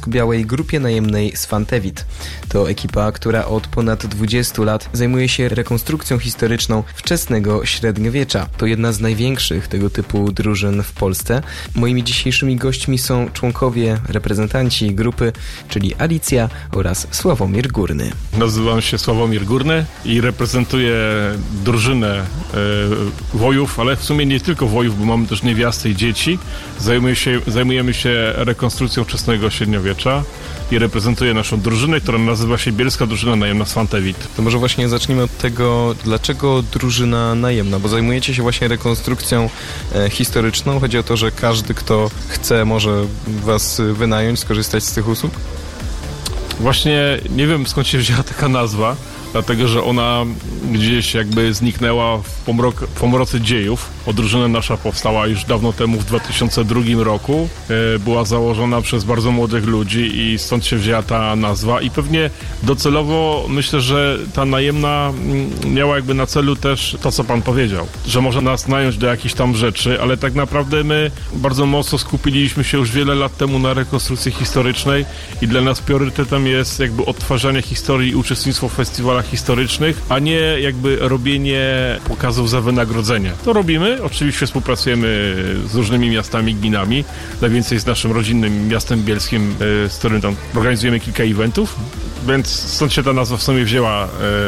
Bielsko-Białej grupie najemnej Swantewit. To ekipa, która od ponad 20 lat zajmuje się rekonstrukcją historyczną wczesnego średniowiecza. To jedna z największych tego typu drużyn w Polsce. Moimi dzisiejszymi gośćmi są członkowie, reprezentanci grupy, czyli Alicja oraz Sławomir Górny. Nazywam się Sławomir Górny i reprezentuję drużynę wojów, ale w sumie nie tylko wojów, bo mamy też niewiasty i dzieci. Zajmujemy się rekonstrukcją wczesnego średniowiecza i reprezentuję naszą drużynę, która nazywa się Bielska Drużyna Najemna Swantewit. To może właśnie zacznijmy od tego, dlaczego drużyna najemna, bo zajmujecie się właśnie rekonstrukcją historyczną. Chodzi o to, że każdy, kto chce, może was wynająć, skorzystać z tych usług? Właśnie nie wiem, skąd się wzięła taka nazwa, dlatego że ona gdzieś jakby zniknęła w pomroce dziejów. Drużyna nasza powstała już dawno temu, w 2002 roku. Była założona przez bardzo młodych ludzi i stąd się wzięła ta nazwa. I pewnie docelowo myślę, że ta najemna miała jakby na celu też to, co pan powiedział, że może nas nająć do jakichś tam rzeczy, ale tak naprawdę my bardzo mocno skupiliśmy się już wiele lat temu na rekonstrukcji historycznej i dla nas priorytetem jest jakby odtwarzanie historii i uczestnictwo w festiwalach historycznych, a nie jakby robienie pokazów za wynagrodzenie. To robimy, oczywiście współpracujemy z różnymi miastami, gminami, najwięcej z naszym rodzinnym miastem bielskim, z którym tam organizujemy kilka eventów, więc stąd się ta nazwa w sumie wzięła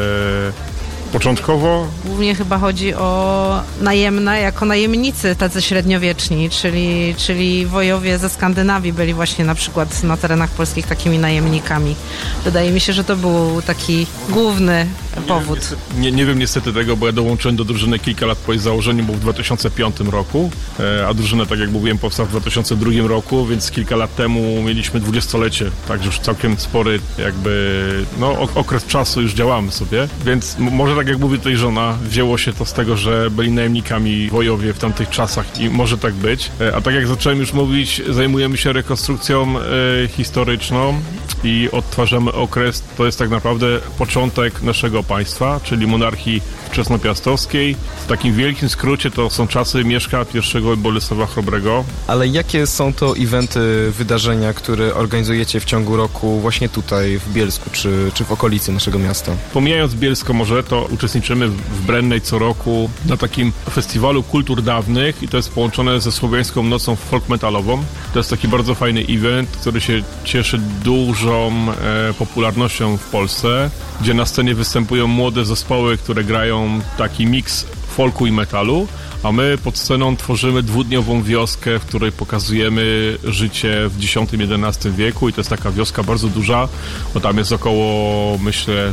początkowo. Głównie chyba chodzi o najemne jako najemnicy tacy średniowieczni, czyli wojowie ze Skandynawii byli właśnie na przykład na terenach polskich takimi najemnikami. Wydaje mi się, że to był taki główny powód. Nie wiem niestety tego, bo ja dołączyłem do drużyny kilka lat po jej założeniu, bo w 2005 roku, a drużyna, tak jak mówiłem, powstała w 2002 roku, więc kilka lat temu mieliśmy 20-lecie, także już całkiem spory jakby okres czasu już działamy sobie, więc może tak jak mówi tutaj żona, wzięło się to z tego, że byli najemnikami wojowie w tamtych czasach i może tak być. A tak jak zacząłem już mówić, zajmujemy się rekonstrukcją historyczną i odtwarzamy okres, to jest tak naprawdę początek naszego państwa, czyli monarchii wczesnopiastowskiej. W takim wielkim skrócie to są czasy Mieszka I Bolesława Chrobrego. Ale jakie są to eventy, wydarzenia, które organizujecie w ciągu roku właśnie tutaj w Bielsku, czy w okolicy naszego miasta? Pomijając Bielsko może, to uczestniczymy w Brennej co roku na takim festiwalu kultur dawnych i to jest połączone ze Słowiańską Nocą folk metalową. To jest taki bardzo fajny event, który się cieszy dużą popularnością w Polsce, gdzie na scenie występują młode zespoły, które grają taki miks folku i metalu, a my pod sceną tworzymy dwudniową wioskę, w której pokazujemy życie w X-XI wieku i to jest taka wioska bardzo duża, bo tam jest około, myślę,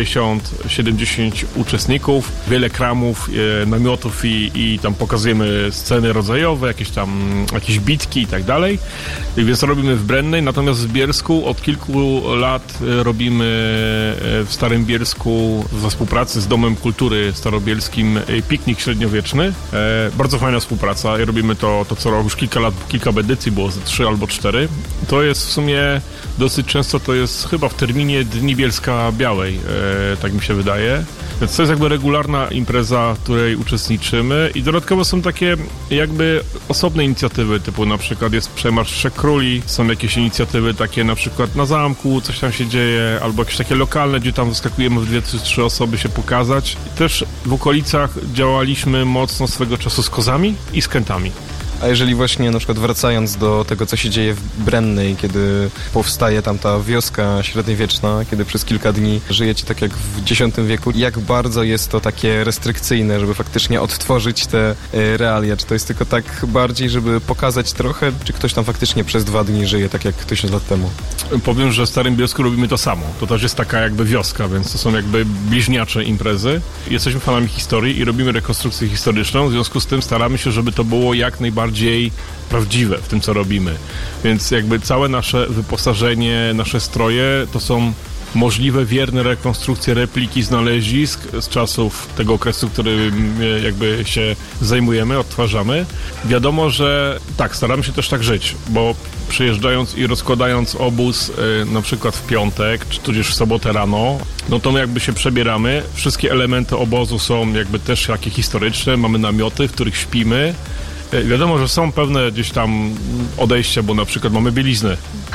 60-70 uczestników, wiele kramów, namiotów i tam pokazujemy sceny rodzajowe, jakieś bitki i tak dalej. Więc robimy w Brennej, natomiast w Bielsku od kilku lat robimy w Starym Bielsku we współpracy z Domem Kultury Starobielskim piknik średniowieczny. Bardzo fajna współpraca i robimy to co roku, już kilka lat, kilka edycji było, 3 albo 4. To jest w sumie dosyć często, to jest chyba w terminie Dni Bielska Białej, tak mi się wydaje. Więc to jest jakby regularna impreza, w której uczestniczymy i dodatkowo są takie jakby osobne inicjatywy, typu na przykład jest Przemarsz Trzech Króli, są jakieś inicjatywy takie na przykład na zamku, coś tam się dzieje, albo jakieś takie lokalne, gdzie tam wyskakujemy w 2 czy 3 osoby się pokazać. Też w okolicach działaliśmy mocno swego czasu z kozami i z kętami. A jeżeli właśnie na przykład wracając do tego, co się dzieje w Brennej, kiedy powstaje tam ta wioska średniowieczna, kiedy przez kilka dni żyjecie tak jak w X wieku, jak bardzo jest to takie restrykcyjne, żeby faktycznie odtworzyć te realia? Czy to jest tylko tak bardziej, żeby pokazać trochę, czy ktoś tam faktycznie przez 2 dni żyje tak jak 1000 lat temu? Powiem, że w Starym Bielsku robimy to samo. To też jest taka jakby wioska, więc to są jakby bliźniacze imprezy. Jesteśmy fanami historii i robimy rekonstrukcję historyczną, w związku z tym staramy się, żeby to było jak najbardziej prawdziwe w tym, co robimy. Więc jakby całe nasze wyposażenie, nasze stroje to są możliwe, wierne rekonstrukcje, repliki znalezisk z czasów tego okresu, którym jakby się zajmujemy, odtwarzamy. Wiadomo, że tak, staramy się też tak żyć, bo przyjeżdżając i rozkładając obóz na przykład w piątek, czy tudzież w sobotę rano, no to my jakby się przebieramy. Wszystkie elementy obozu są jakby też takie historyczne, mamy namioty, w których śpimy. Wiadomo, że są pewne gdzieś tam odejścia, bo na przykład mamy bieliznę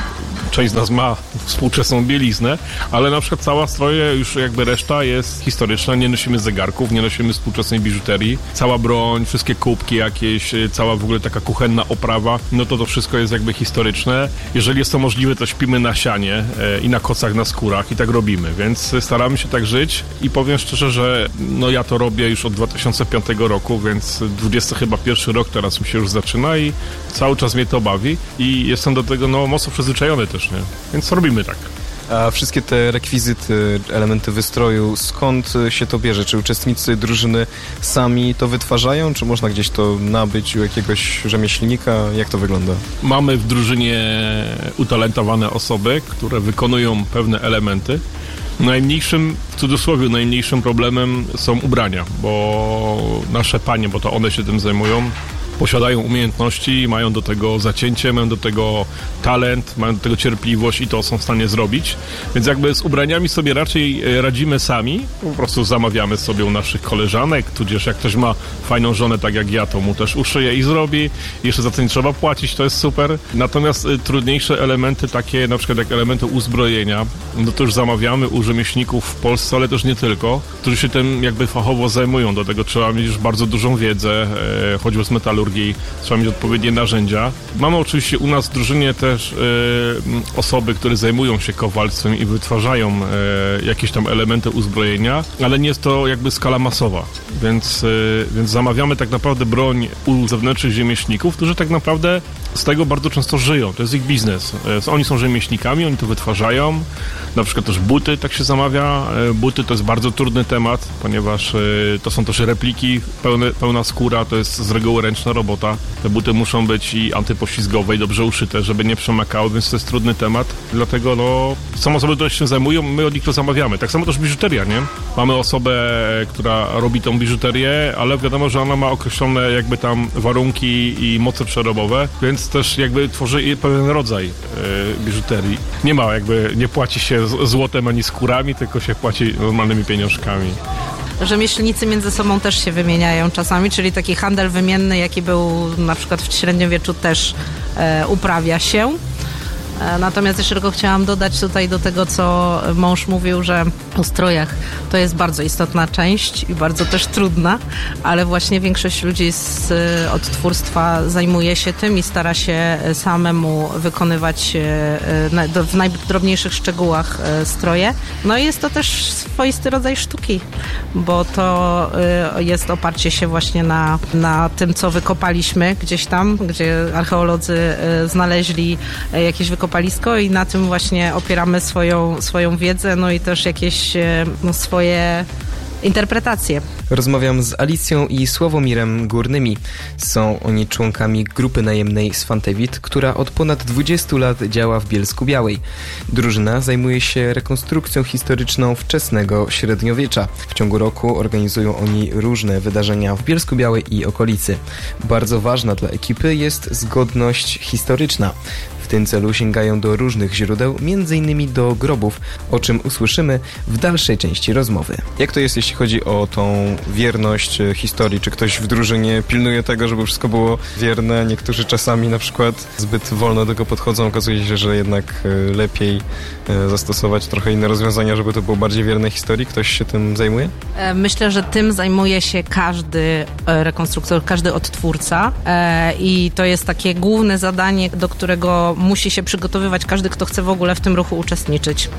część z nas ma współczesną bieliznę, ale na przykład cała stroje, już jakby reszta jest historyczna, nie nosimy zegarków, nie nosimy współczesnej biżuterii, cała broń, wszystkie kubki jakieś, cała w ogóle taka kuchenna oprawa, no to wszystko jest jakby historyczne. Jeżeli jest to możliwe, to śpimy na sianie i na kocach, na skórach i tak robimy, więc staramy się tak żyć i powiem szczerze, że no ja to robię już od 2005 roku, więc 21 rok teraz mi się już zaczyna i cały czas mnie to bawi i jestem do tego no mocno przyzwyczajony też, nie? Więc robimy tak. A wszystkie te rekwizyty, elementy wystroju, skąd się to bierze? Czy uczestnicy drużyny sami to wytwarzają, czy można gdzieś to nabyć u jakiegoś rzemieślnika? Jak to wygląda? Mamy w drużynie utalentowane osoby, które wykonują pewne elementy. Najmniejszym, w cudzysłowie, najmniejszym problemem są ubrania, bo nasze panie, bo to one się tym zajmują, posiadają umiejętności, mają do tego zacięcie, mają do tego talent, mają do tego cierpliwość i to są w stanie zrobić. Więc jakby z ubraniami sobie raczej radzimy sami, po prostu zamawiamy sobie u naszych koleżanek, tudzież jak ktoś ma fajną żonę tak jak ja, to mu też uszyje i zrobi. Jeszcze za to nie trzeba płacić, to jest super. Natomiast trudniejsze elementy takie, na przykład jak elementy uzbrojenia, no to już zamawiamy u rzemieślników w Polsce, ale też nie tylko, którzy się tym jakby fachowo zajmują. Do tego trzeba mieć już bardzo dużą wiedzę, choćby z metalurgii, trzeba mieć odpowiednie narzędzia. Mamy oczywiście u nas w drużynie też osoby, które zajmują się kowalstwem i wytwarzają jakieś tam elementy uzbrojenia, ale nie jest to jakby skala masowa, więc zamawiamy tak naprawdę broń u zewnętrznych rzemieślników, którzy tak naprawdę z tego bardzo często żyją. To jest ich biznes. Oni są rzemieślnikami, oni to wytwarzają. Na przykład też buty tak się zamawia. Buty to jest bardzo trudny temat, ponieważ to są też repliki, pełna skóra, to jest z reguły ręczna robota. Te buty muszą być i antypoślizgowe i dobrze uszyte, żeby nie przemakały, więc to jest trudny temat. Dlatego są osoby, które się zajmują, my od nich to zamawiamy. Tak samo też biżuteria, nie? Mamy osobę, która robi tą biżuterię, ale wiadomo, że ona ma określone jakby tam warunki i moce przerobowe, więc też jakby tworzy pewien rodzaj biżuterii. Nie płaci się złotem ani skórami, tylko się płaci normalnymi pieniążkami. Rzemieślnicy między sobą też się wymieniają czasami, czyli taki handel wymienny, jaki był na przykład w średniowieczu, też uprawia się. Natomiast jeszcze tylko chciałam dodać tutaj do tego, co mąż mówił, że o strojach to jest bardzo istotna część i bardzo też trudna, ale właśnie większość ludzi z odtwórstwa zajmuje się tym i stara się samemu wykonywać w najdrobniejszych szczegółach stroje. No i jest to też swoisty rodzaj sztuki, bo to jest oparcie się właśnie na tym, co wykopaliśmy gdzieś tam, gdzie archeolodzy znaleźli jakieś wykopalisko i na tym właśnie opieramy swoją wiedzę, no i też jakieś swoje interpretacje. Rozmawiam z Alicją i Sławomirem Górnymi. Są oni członkami grupy najemnej Swantewit, która od ponad 20 lat działa w Bielsku-Białej. Drużyna zajmuje się rekonstrukcją historyczną wczesnego średniowiecza. W ciągu roku organizują oni różne wydarzenia w Bielsku-Białej i okolicy. Bardzo ważna dla ekipy jest zgodność historyczna. W tym celu sięgają do różnych źródeł, m.in. do grobów, o czym usłyszymy w dalszej części rozmowy. Jak to jest, jeśli chodzi o tą wierność historii? Czy ktoś w drużynie pilnuje tego, żeby wszystko było wierne? Niektórzy czasami na przykład zbyt wolno do tego podchodzą. Okazuje się, że jednak lepiej zastosować trochę inne rozwiązania, żeby to było bardziej wierne historii. Ktoś się tym zajmuje? Myślę, że tym zajmuje się każdy rekonstruktor, każdy odtwórca i to jest takie główne zadanie, do którego musi się przygotowywać każdy, kto chce w ogóle w tym ruchu uczestniczyć.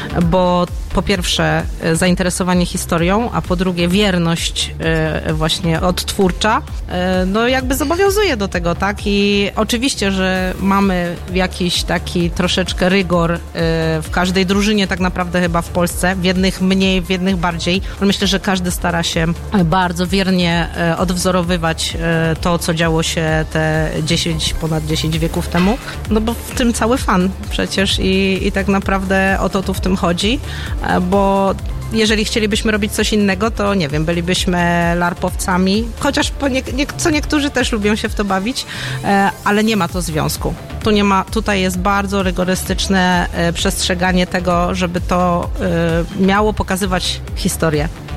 Bo po pierwsze zainteresowanie historią, a po drugie wierność właśnie odtwórcza, no jakby zobowiązuje do tego, tak? I oczywiście, że mamy jakiś taki troszeczkę rygor w każdej drużynie tak naprawdę chyba w Polsce, w jednych mniej, w jednych bardziej. Myślę, że każdy stara się bardzo wiernie odwzorowywać to, co działo się te ponad 10 wieków temu, no bo w tym cały fan przecież i tak naprawdę o to tu w tym chodzi, bo jeżeli chcielibyśmy robić coś innego, to nie wiem, bylibyśmy larpowcami, chociaż co niektórzy też lubią się w to bawić, ale nie ma to związku. Tutaj jest bardzo rygorystyczne przestrzeganie tego, żeby to miało pokazywać historię.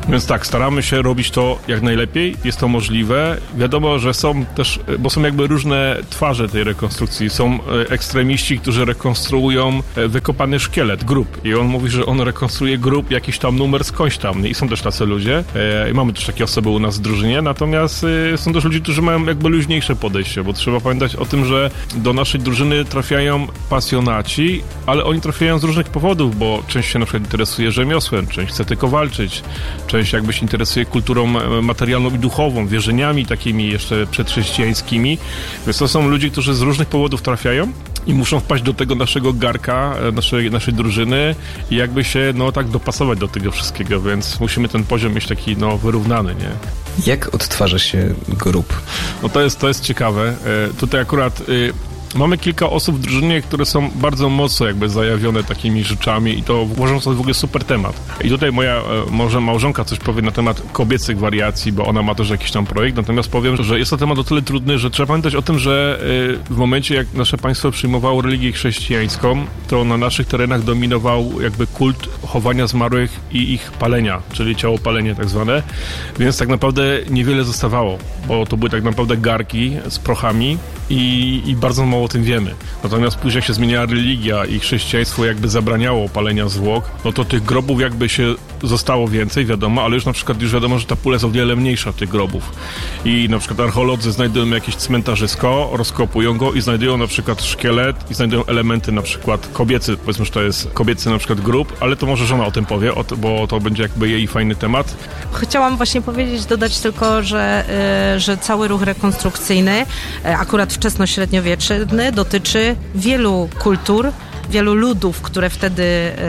Więc tak, staramy się robić to jak najlepiej, jest to możliwe. Wiadomo, że są też, bo są jakby różne twarze tej rekonstrukcji. Są ekstremiści, którzy rekonstruują wykopany szkielet, grób. I on mówi, że on rekonstruuje grób, jakiś tam numer skądś tam. I są też tacy ludzie. I mamy też takie osoby u nas w drużynie, natomiast są też ludzie, którzy mają jakby luźniejsze podejście, bo trzeba pamiętać o tym, że do naszej drużyny trafiają pasjonaci, ale oni trafiają z różnych powodów, bo część się na przykład interesuje rzemiosłem, część chce tylko walczyć, część jakby się interesuje kulturą materialną i duchową, wierzeniami takimi jeszcze przedchrześcijańskimi. Więc to są ludzie, którzy z różnych powodów trafiają i muszą wpaść do tego naszego garka, naszej drużyny i jakby się tak dopasować do tego wszystkiego, więc musimy ten poziom mieć taki wyrównany, nie? Jak odtwarza się grób? No to jest ciekawe. Tutaj akurat mamy kilka osób w drużynie, które są bardzo mocno jakby zajawione takimi rzeczami i to uważam, że to w ogóle super temat. I tutaj moja małżonka coś powie na temat kobiecych wariacji, bo ona ma też jakiś tam projekt, natomiast powiem, że jest to temat o tyle trudny, że trzeba pamiętać o tym, że w momencie jak nasze państwo przyjmowało religię chrześcijańską, to na naszych terenach dominował jakby kult chowania zmarłych i ich palenia, czyli ciałopalenie tak zwane, więc tak naprawdę niewiele zostawało, bo to były tak naprawdę garki z prochami i bardzo mało o tym wiemy. Natomiast później jak się zmieniała religia i chrześcijaństwo jakby zabraniało palenia zwłok, no to tych grobów jakby się zostało więcej, wiadomo, ale już na przykład wiadomo, że ta pula jest o wiele mniejsza tych grobów. I na przykład archeolodzy znajdują jakieś cmentarzysko, rozkopują go i znajdują na przykład szkielet i znajdują elementy na przykład kobiecy, powiedzmy, że to jest kobiecy na przykład grób, ale to może żona o tym powie, bo to będzie jakby jej fajny temat. Chciałam właśnie dodać tylko, że cały ruch rekonstrukcyjny, akurat wczesnośredniowieczny, dotyczy wielu kultur, wielu ludów, które wtedy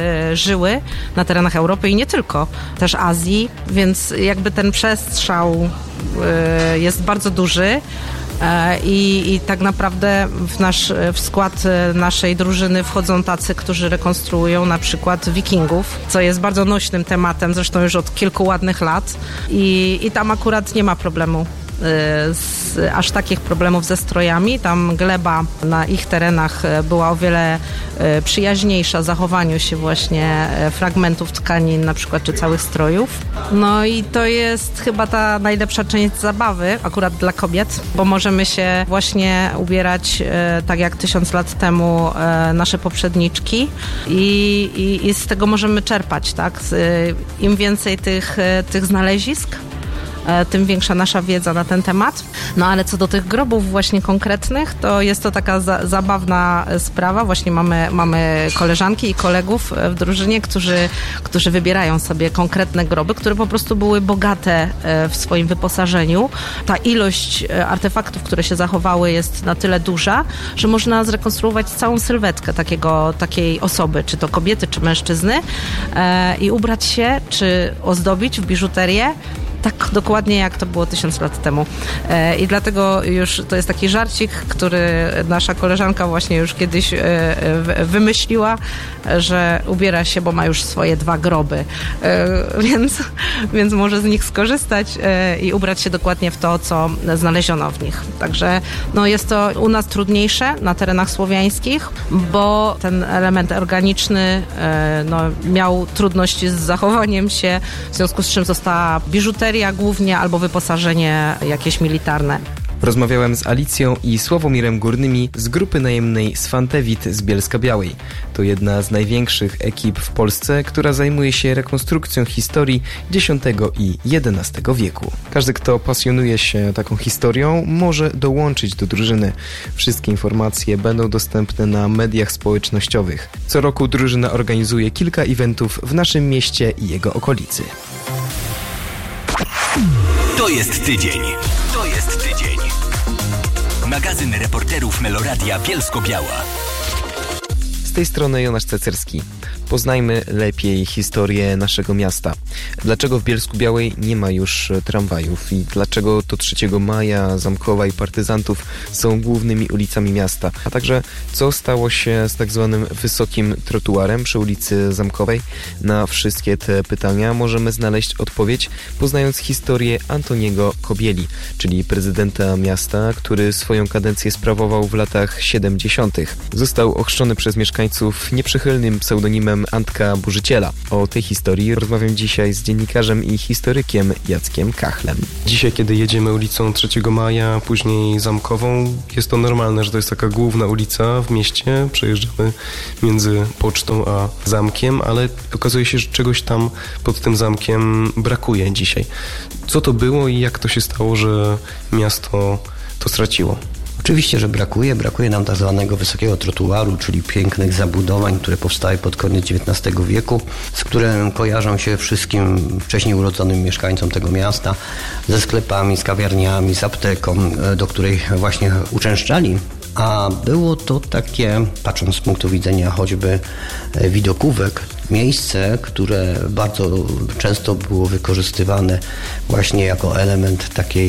żyły na terenach Europy i nie tylko, też Azji, więc jakby ten przestrzał jest bardzo duży. I tak naprawdę w skład naszej drużyny wchodzą tacy, którzy rekonstruują na przykład Wikingów, co jest bardzo nośnym tematem, zresztą już od kilku ładnych lat i tam akurat nie ma problemu. Aż takich problemów ze strojami. Tam gleba na ich terenach była o wiele przyjaźniejsza zachowaniu się właśnie fragmentów tkanin, na przykład, czy całych strojów. No i to jest chyba ta najlepsza część zabawy, akurat dla kobiet, bo możemy się właśnie ubierać tak jak 1000 lat temu nasze poprzedniczki i z tego możemy czerpać, tak? Im więcej tych znalezisk, tym większa nasza wiedza na ten temat. No ale co do tych grobów właśnie konkretnych, to jest to taka zabawna sprawa. Właśnie mamy koleżanki i kolegów w drużynie, którzy wybierają sobie konkretne groby, które po prostu były bogate w swoim wyposażeniu. Ta ilość artefaktów, które się zachowały, jest na tyle duża, że można zrekonstruować całą sylwetkę takiej osoby, czy to kobiety, czy mężczyzny, i ubrać się, czy ozdobić w biżuterię tak dokładnie jak to było 1000 lat temu. I dlatego już to jest taki żarcik, który nasza koleżanka właśnie już kiedyś wymyśliła, że ubiera się, bo ma już swoje 2 groby. Więc może z nich skorzystać i ubrać się dokładnie w to, co znaleziono w nich. Także jest to u nas trudniejsze na terenach słowiańskich, bo ten element organiczny miał trudności z zachowaniem się, w związku z czym została biżuteria głównie albo wyposażenie jakieś militarne. Rozmawiałem z Alicją i Sławomirem Górnymi z grupy najemnej Swantewit z Bielska-Białej. To jedna z największych ekip w Polsce, która zajmuje się rekonstrukcją historii X i XI wieku. Każdy, kto pasjonuje się taką historią, może dołączyć do drużyny. Wszystkie informacje będą dostępne na mediach społecznościowych. Co roku drużyna organizuje kilka eventów w naszym mieście i jego okolicy. To jest tydzień. Magazyn reporterów Meloradia Bielsko-Biała. Z tej strony Jonasz Cecerski. Poznajmy lepiej historię naszego miasta. Dlaczego w Bielsku-Białej nie ma już tramwajów i dlaczego to 3 maja Zamkowa i Partyzantów są głównymi ulicami miasta, a także co stało się z tak zwanym wysokim trotuarem przy ulicy Zamkowej. Na wszystkie te pytania możemy znaleźć odpowiedź, poznając historię Antoniego Kobieli, czyli prezydenta miasta, który swoją kadencję sprawował w latach 70. Został ochrzczony przez mieszkańców nieprzychylnym pseudonimem Muzeum Antka Burzyciela. O tej historii rozmawiam dzisiaj z dziennikarzem i historykiem Jackiem Kachlem. Dzisiaj, kiedy jedziemy ulicą 3 Maja, później Zamkową, jest to normalne, że to jest taka główna ulica w mieście. Przejeżdżamy między pocztą a zamkiem, ale okazuje się, że czegoś tam pod tym zamkiem brakuje dzisiaj. Co to było i jak to się stało, że miasto to straciło? Oczywiście, że brakuje nam tak zwanego wysokiego trotuaru, czyli pięknych zabudowań, które powstały pod koniec XIX wieku, z którym kojarzą się wszystkim wcześniej urodzonym mieszkańcom tego miasta, ze sklepami, z kawiarniami, z apteką, do której właśnie uczęszczali. A było to takie, patrząc z punktu widzenia choćby widokówek, miejsce, które bardzo często było wykorzystywane właśnie jako element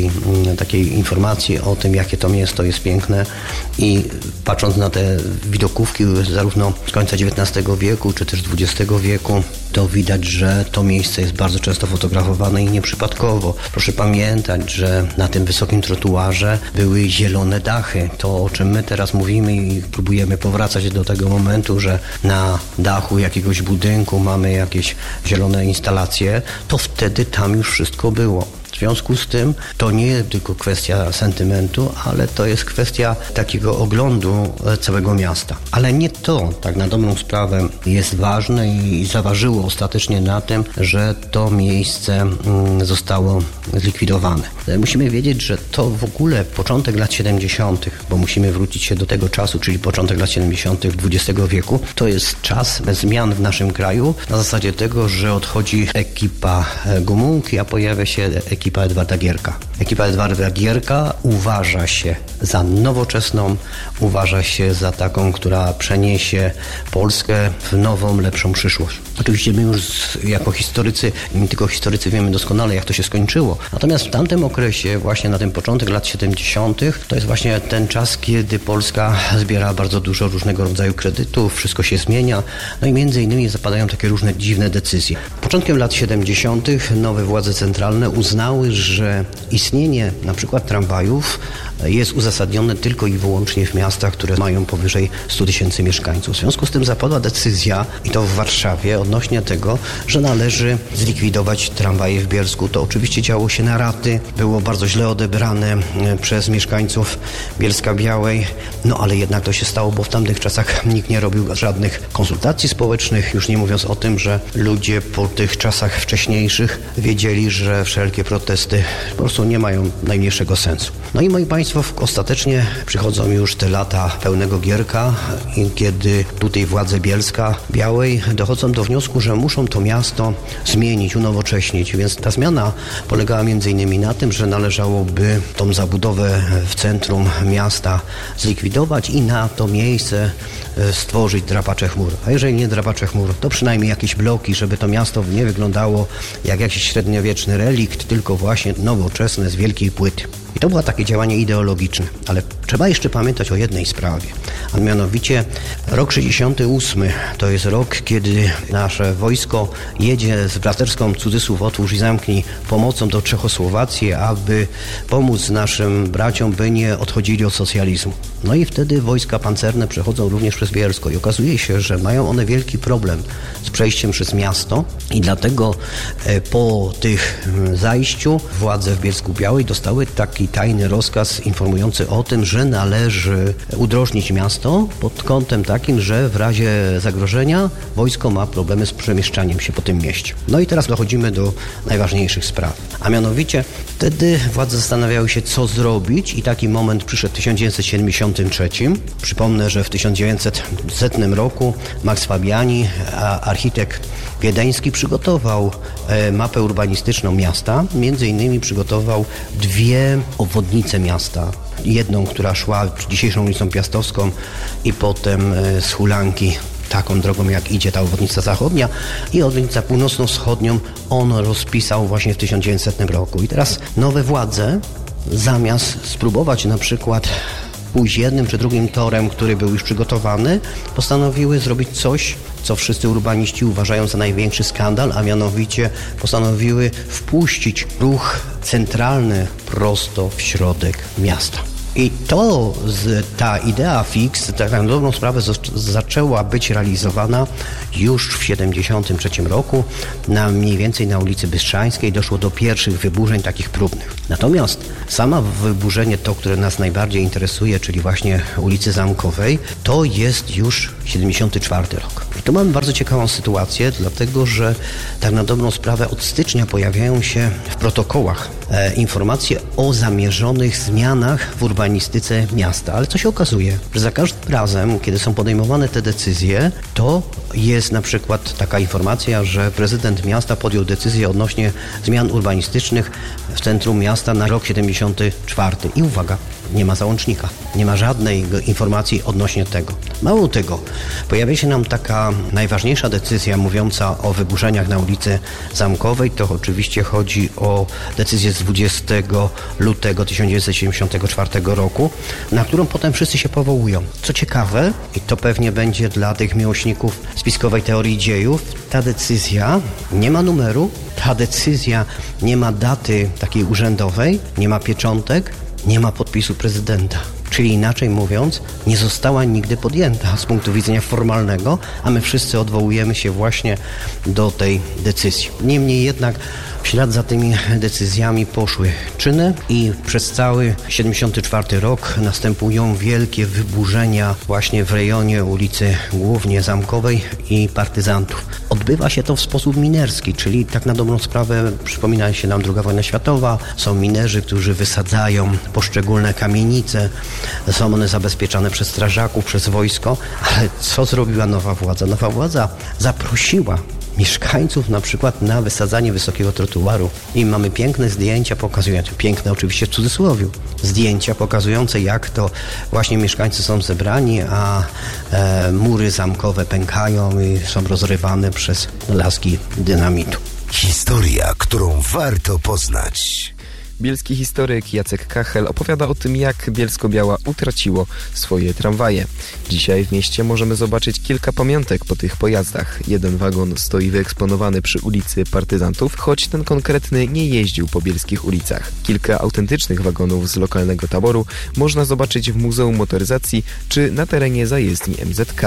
takiej informacji o tym, jakie to miasto jest piękne. I patrząc na te widokówki zarówno z końca XIX wieku, czy też XX wieku, to widać, że to miejsce jest bardzo często fotografowane i nieprzypadkowo. Proszę pamiętać, że na tym wysokim trotuarze były zielone dachy. To, o czym my teraz mówimy i próbujemy powracać do tego momentu, że na dachu jakiegoś budynku mamy jakieś zielone instalacje, to wtedy tam już wszystko było. W związku z tym to nie jest tylko kwestia sentymentu, ale to jest kwestia takiego oglądu całego miasta. Ale nie to, tak na dobrą sprawę, jest ważne i zaważyło ostatecznie na tym, że to miejsce zostało zlikwidowane. Musimy wiedzieć, że to w ogóle początek lat 70., bo musimy wrócić się do tego czasu, czyli początek lat 70. XX wieku, to jest czas zmian w naszym kraju na zasadzie tego, że odchodzi ekipa Gomułki, a pojawia się ekipa Edwarda Gierka. Ekipa Edwarda Gierka uważa się za nowoczesną, uważa się za taką, która przeniesie Polskę w nową, lepszą przyszłość. Oczywiście my już jako historycy, nie tylko historycy, wiemy doskonale, jak to się skończyło. Natomiast w tamtym okresie, właśnie na ten początek lat 70., to jest właśnie ten czas, kiedy Polska zbiera bardzo dużo różnego rodzaju kredytów, wszystko się zmienia, no i między innymi zapadają takie różne dziwne decyzje. Początkiem lat 70. nowe władze centralne uznały, że istnienie na przykład tramwajów jest uzasadnione tylko i wyłącznie w miastach, które mają powyżej 100 000 mieszkańców. W związku z tym zapadła decyzja, i to w Warszawie, odnośnie tego, że należy zlikwidować tramwaje w Bielsku. To oczywiście działo się na raty, było bardzo źle odebrane przez mieszkańców Bielska-Białej, no ale jednak to się stało, bo w tamtych czasach nikt nie robił żadnych konsultacji społecznych, już nie mówiąc o tym, że ludzie po tych czasach wcześniejszych wiedzieli, że wszelkie protesty po prostu nie mają najmniejszego sensu. No i moi państwo, ostatecznie przychodzą już te lata pełnego Gierka, kiedy tutaj władze Bielska-Białej dochodzą do wniosku, że muszą to miasto zmienić, unowocześnić, więc ta zmiana polegała między innymi na tym, że należałoby tą zabudowę w centrum miasta zlikwidować i na to miejsce stworzyć drapacze chmur. A jeżeli nie drapacze chmur, to przynajmniej jakieś bloki, żeby to miasto nie wyglądało jak jakiś średniowieczny relikt, tylko właśnie nowoczesne z wielkiej płyty. I to było takie działanie ideologiczne. Ale trzeba jeszcze pamiętać o jednej sprawie, a mianowicie rok 68 to jest rok, kiedy nasze wojsko jedzie z braterską, cudzysłów otwórz i zamknij, pomocą do Czechosłowacji, aby pomóc naszym braciom, by nie odchodzili od socjalizmu. No i wtedy wojska pancerne przechodzą również przez Bielsko i okazuje się, że mają one wielki problem z przejściem przez miasto i dlatego po tych zajściu władze w Bielsku-Białej dostały taki tajny rozkaz informujący o tym, że należy udrożnić miasto pod kątem takim, że w razie zagrożenia wojsko ma problemy z przemieszczaniem się po tym mieście. No i teraz dochodzimy do najważniejszych spraw. A mianowicie wtedy władze zastanawiały się, co zrobić i taki moment przyszedł w 1973. Przypomnę, że w 1900 roku Max Fabiani, architekt wiedeński, przygotował mapę urbanistyczną miasta. Między innymi przygotował 2 obwodnice miasta. Jedną, która szła dzisiejszą ulicą Piastowską i potem z Hulanki taką drogą, jak idzie ta obwodnica zachodnia i obwodnica północno-wschodnią on rozpisał właśnie w 1900 roku. I teraz nowe władze, zamiast spróbować na przykład pójść jednym czy drugim torem, który był już przygotowany, postanowiły zrobić coś, co wszyscy urbaniści uważają za największy skandal, a mianowicie postanowiły wpuścić ruch centralny prosto w środek miasta. I ta idea fix, tak na dobrą sprawę, zaczęła być realizowana już w 1973 roku. Mniej więcej na ulicy Bystrzańskiej doszło do pierwszych wyburzeń takich próbnych. Natomiast sama wyburzenie, to, które nas najbardziej interesuje, czyli właśnie ulicy Zamkowej, to jest już 74 rok. I tu mamy bardzo ciekawą sytuację, dlatego że tak na dobrą sprawę od stycznia pojawiają się w protokołach informacje o zamierzonych zmianach w urbanistyce miasta. Ale co się okazuje, że za każdym razem, kiedy są podejmowane te decyzje, to jest na przykład taka informacja, że prezydent miasta podjął decyzję odnośnie zmian urbanistycznych w centrum miasta na rok 74. I uwaga, nie ma załącznika, nie ma żadnej informacji odnośnie tego. Mało tego, pojawia się nam taka najważniejsza decyzja mówiąca o wyburzeniach na ulicy Zamkowej. To oczywiście chodzi o decyzję z 20 lutego 1974 roku, na którą potem wszyscy się powołują. Co ciekawe, i to pewnie będzie dla tych miłośników spiskowej teorii dziejów, ta decyzja nie ma numeru, ta decyzja nie ma daty takiej urzędowej, nie ma pieczątek, nie ma podpisu prezydenta. Czyli inaczej mówiąc, nie została nigdy podjęta z punktu widzenia formalnego, a my wszyscy odwołujemy się właśnie do tej decyzji. Niemniej jednak w ślad za tymi decyzjami poszły czyny i przez cały 74 rok następują wielkie wyburzenia właśnie w rejonie ulicy głównie Zamkowej i Partyzantów. Odbywa się to w sposób minerski, czyli tak na dobrą sprawę przypomina się nam II wojna światowa, są minerzy, którzy wysadzają poszczególne kamienice, są one zabezpieczane przez strażaków, przez wojsko, ale co zrobiła nowa władza? Nowa władza zaprosiła mieszkańców na przykład na wysadzanie wysokiego trotuaru. I mamy piękne zdjęcia pokazujące, piękne oczywiście w cudzysłowiu, zdjęcia pokazujące, jak to właśnie mieszkańcy są zebrani, a mury zamkowe pękają i są rozrywane przez laski dynamitu. Historia, którą warto poznać. Bielski historyk Jacek Kachel opowiada o tym, jak Bielsko-Biała utraciło swoje tramwaje. Dzisiaj w mieście możemy zobaczyć kilka pamiątek po tych pojazdach. Jeden wagon stoi wyeksponowany przy ulicy Partyzantów, choć ten konkretny nie jeździł po bielskich ulicach. Kilka autentycznych wagonów z lokalnego taboru można zobaczyć w Muzeum Motoryzacji czy na terenie zajezdni MZK.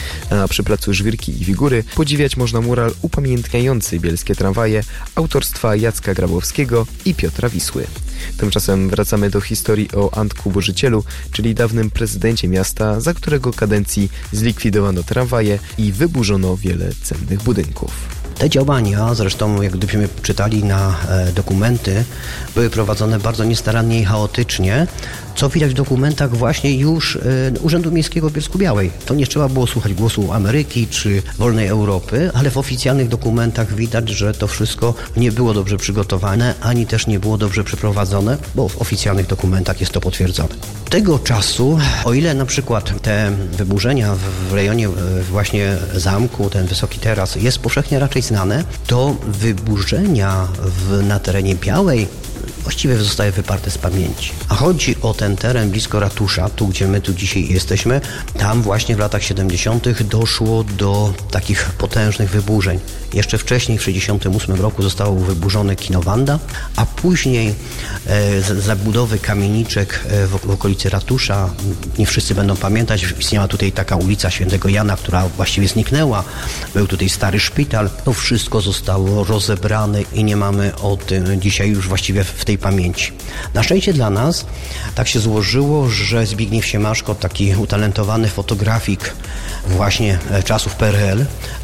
A przy placu Żwirki i Wigury podziwiać można mural upamiętniający bielskie tramwaje autorstwa Jacka Grabowskiego i Piotra Wisły. Tymczasem wracamy do historii o Antku Bożycielu, czyli dawnym prezydencie miasta, za którego kadencji zlikwidowano tramwaje i wyburzono wiele cennych budynków. Te działania, zresztą jak gdybyśmy czytali na dokumenty, były prowadzone bardzo niestarannie i chaotycznie, co widać w dokumentach właśnie już Urzędu Miejskiego Bielsko-Białej. To nie trzeba było słuchać głosu Ameryki czy wolnej Europy, ale w oficjalnych dokumentach widać, że to wszystko nie było dobrze przygotowane, ani też nie było dobrze przeprowadzone, bo w oficjalnych dokumentach jest to potwierdzone. Tego czasu, o ile na przykład te wyburzenia w rejonie właśnie zamku, ten wysoki teras jest powszechnie raczej znane, to wyburzenia na terenie Białej właściwie zostały wyparte z pamięci. A chodzi o ten teren blisko ratusza, tu gdzie my tu dzisiaj jesteśmy, tam właśnie w latach 70. doszło do takich potężnych wyburzeń. Jeszcze wcześniej, w 1968 roku zostało wyburzone kino Wanda, a później zabudowy kamieniczek w okolicy ratusza, nie wszyscy będą pamiętać, istniała tutaj taka ulica Świętego Jana, która właściwie zniknęła, był tutaj stary szpital, to wszystko zostało rozebrane i nie mamy o tym dzisiaj już właściwie w tej pamięci. Na szczęście dla nas tak się złożyło, że Zbigniew Siemaszko, taki utalentowany fotografik właśnie czasów PRL,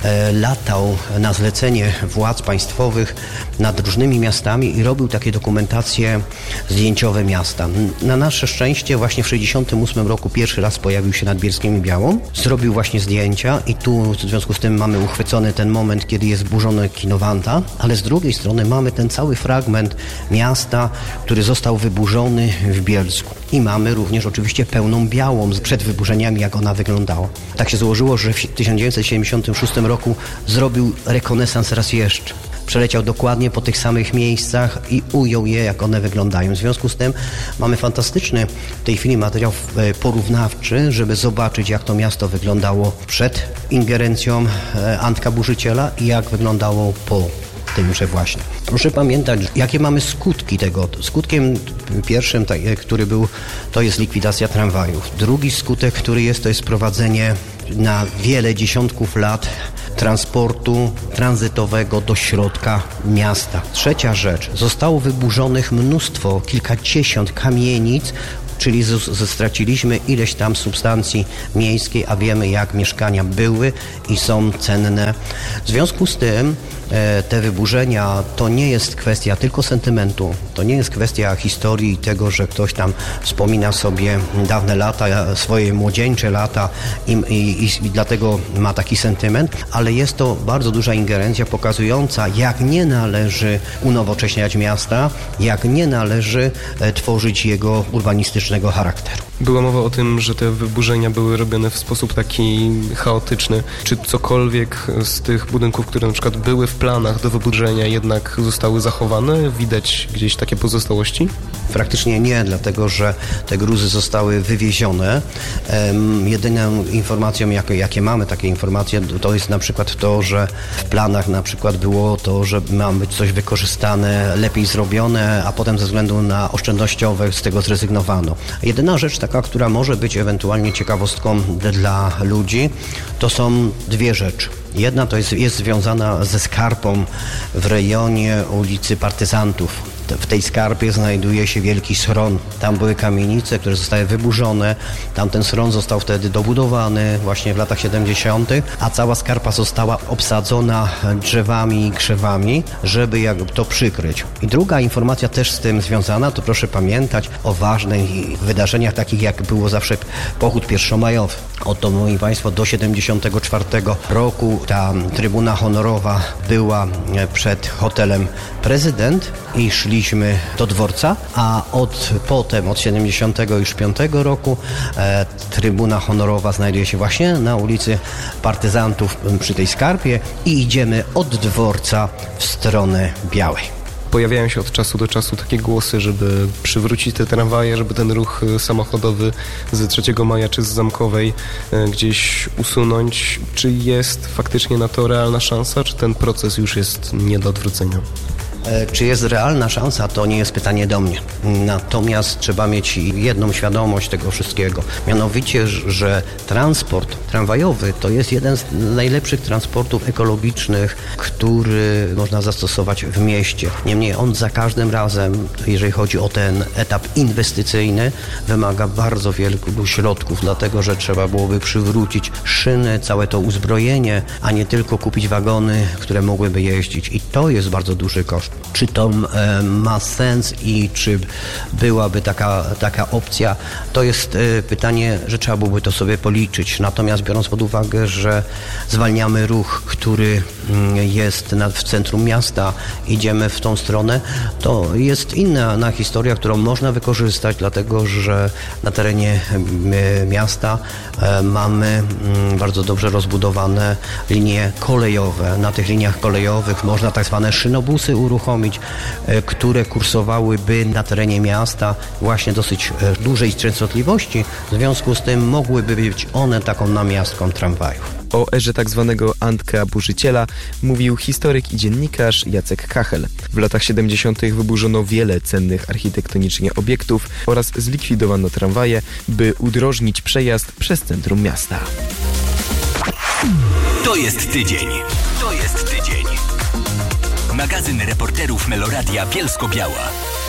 latał na zlecenie władz państwowych nad różnymi miastami i robił takie dokumentacje zdjęciowe miasta. Na nasze szczęście właśnie w 1968 roku pierwszy raz pojawił się nad Bielskiem i Białą, zrobił właśnie zdjęcia i tu w związku z tym mamy uchwycony ten moment, kiedy jest burzone kino Wanda, ale z drugiej strony mamy ten cały fragment miasta, który został wyburzony w Bielsku. I mamy również oczywiście pełną Białą przed wyburzeniami, jak ona wyglądała. Tak się złożyło, że w 1976 roku zrobił rekonesans raz jeszcze. Przeleciał dokładnie po tych samych miejscach i ujął je, jak one wyglądają. W związku z tym mamy fantastyczny w tej chwili materiał porównawczy, żeby zobaczyć, jak to miasto wyglądało przed ingerencją Antka Bożyciela i jak wyglądało po. tymże właśnie. Proszę pamiętać, jakie mamy skutki tego. Skutkiem pierwszym, który był, to jest likwidacja tramwajów. Drugi skutek, który jest, to jest prowadzenie na wiele dziesiątków lat transportu tranzytowego do środka miasta. Trzecia rzecz, zostało wyburzonych mnóstwo, kilkadziesiąt kamienic, czyli straciliśmy ileś tam substancji miejskiej, a wiemy, jak mieszkania były i są cenne. W związku z tym te wyburzenia to nie jest kwestia tylko sentymentu, to nie jest kwestia historii i tego, że ktoś tam wspomina sobie dawne lata, swoje młodzieńcze lata i dlatego ma taki sentyment, ale jest to bardzo duża ingerencja pokazująca, jak nie należy unowocześniać miasta, jak nie należy tworzyć jego urbanistycznego charakteru. Była mowa o tym, że te wyburzenia były robione w sposób taki chaotyczny. Czy cokolwiek z tych budynków, które na przykład były w planach do wyburzenia, jednak zostały zachowane? Widać gdzieś takie pozostałości? Praktycznie nie, dlatego że te gruzy zostały wywiezione. Jedyną informacją, jakie mamy, takie informacje, to jest na przykład to, że w planach na przykład było to, że ma być coś wykorzystane, lepiej zrobione, a potem ze względu na oszczędnościowe z tego zrezygnowano. Jedyna rzecz taka, która może być ewentualnie ciekawostką dla ludzi, to są dwie rzeczy. Jedna to jest związana ze skarpą w rejonie ulicy Partyzantów. W tej skarpie znajduje się wielki schron. Tam były kamienice, które zostały wyburzone. Tamten schron został wtedy dobudowany właśnie w latach 70., a cała skarpa została obsadzona drzewami i krzewami, żeby jakby to przykryć. I druga informacja też z tym związana, to proszę pamiętać o ważnych wydarzeniach takich, jak było zawsze pochód pierwszomajowy. Oto, moi Państwo, do 74 roku ta trybuna honorowa była przed hotelem Prezydent i szliśmy do dworca, a potem od 75 roku trybuna honorowa znajduje się właśnie na ulicy Partyzantów przy tej skarpie i idziemy od dworca w stronę Białej. Pojawiają się od czasu do czasu takie głosy, żeby przywrócić te tramwaje, żeby ten ruch samochodowy z 3 maja czy z Zamkowej gdzieś usunąć. Czy jest faktycznie na to realna szansa, czy ten proces już jest nie do odwrócenia? Czy jest realna szansa, to nie jest pytanie do mnie. Natomiast trzeba mieć jedną świadomość tego wszystkiego. Mianowicie, że transport tramwajowy to jest jeden z najlepszych transportów ekologicznych, który można zastosować w mieście. Niemniej on za każdym razem, jeżeli chodzi o ten etap inwestycyjny, wymaga bardzo wielu środków, dlatego że trzeba byłoby przywrócić szyny, całe to uzbrojenie, a nie tylko kupić wagony, które mogłyby jeździć. I to jest bardzo duży koszt. Czy to ma sens i czy byłaby taka opcja, to jest pytanie, że trzeba byłoby to sobie policzyć. Natomiast biorąc pod uwagę, że zwalniamy ruch, który jest w centrum miasta, idziemy w tą stronę, to jest inna historia, którą można wykorzystać, dlatego że na terenie miasta mamy bardzo dobrze rozbudowane linie kolejowe. Na tych liniach kolejowych można tak zwane szynobusy uruchomić, które kursowałyby na terenie miasta właśnie dosyć dużej częstotliwości. W związku z tym mogłyby być one taką namiastką tramwajów. O erze tak zwanego Antka Burzyciela mówił historyk i dziennikarz Jacek Kachel. W latach 70. wyburzono wiele cennych architektonicznie obiektów oraz zlikwidowano tramwaje, by udrożnić przejazd przez centrum miasta. To jest tydzień. To jest tydzień. Magazyn reporterów Meloradia Bielsko-Biała.